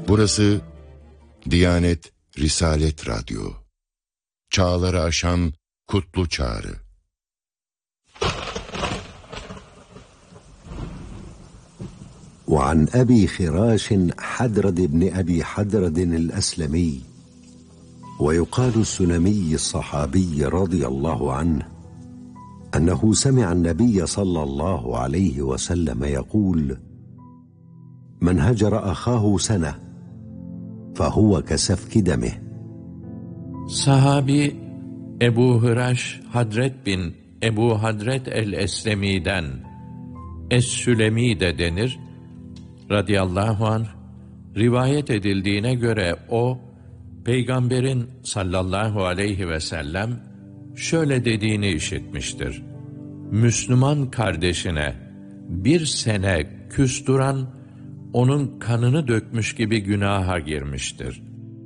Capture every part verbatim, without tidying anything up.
Burası Diyanet Risalet Radyo. Çağları aşan kutlu çağrı. وعن أبي خراش حدرد بن أبي حدرد الأسلمي ويقال السلمي الصحابي رضي الله عنه أنه سمع النبي صلى الله عليه وسلم يقول: من هجر أخاه سنة فهو كسفك دمه. Sahabi Ebu Hıraş Hadret bin Ebu Hadret el-Eslemi'den, Es-Sülemi de denir, radıyallahu anh, rivayet edildiğine göre o, Peygamberin sallallahu aleyhi ve sellem şöyle dediğini işitmiştir: Müslüman kardeşine bir sene küs duran, onun kanını dökmüş gibi günaha girmiştir.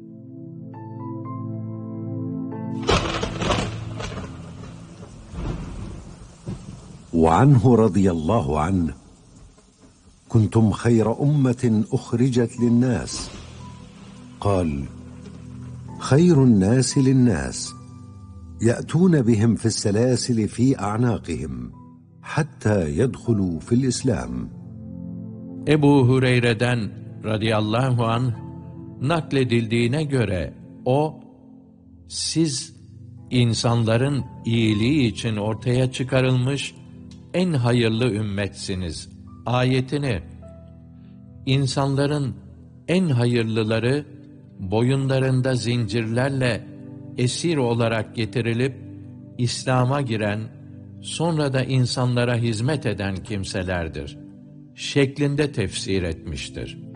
وعنه رضي الله عنه: كنتم خير أمة أخرجت للناس. قال: خير الناس للناس يأتون بهم في السلاسل في أعناقهم حتى يدخلوا في الإسلام. Ebu Hureyre'den radıyallahu anh nakledildiğine göre o, siz insanların iyiliği için ortaya çıkarılmış en hayırlı ümmetsiniz ayetini, insanların en hayırlıları boyunlarında zincirlerle esir olarak getirilip İslam'a giren, sonra da insanlara hizmet eden kimselerdir şeklinde tefsir etmiştir.